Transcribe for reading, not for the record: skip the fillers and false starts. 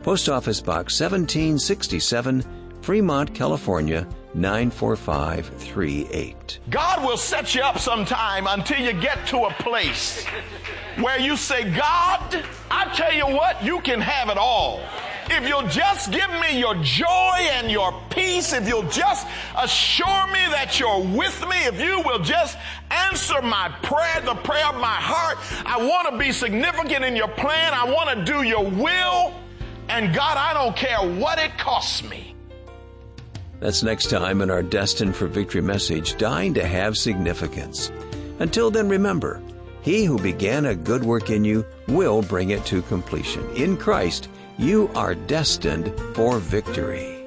Post Office Box 1767, Fremont, California, 94538. God will set you up sometime until you get to a place where you say, God, I tell you what, you can have it all. If you'll just give me your joy and your peace, if you'll just assure me that you're with me, if you will just answer my prayer, the prayer of my heart, I want to be significant in your plan. I want to do your will. And God, I don't care what it costs me. That's next time in our Destined for Victory message, Dying to Have Significance. Until then, remember, He who began a good work in you will bring it to completion. In Christ, you are destined for victory.